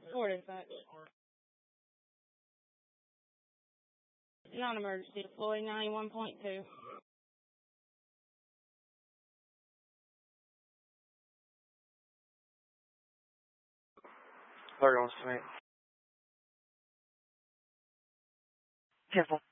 What is that? Non-emergency. Floyd 91.2. Largo on Smith. Careful.